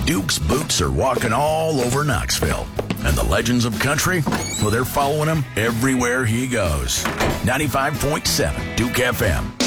Duke's boots are walking all over Knoxville. And the legends of country, well, they're following him everywhere he goes. 95.7 Duke FM.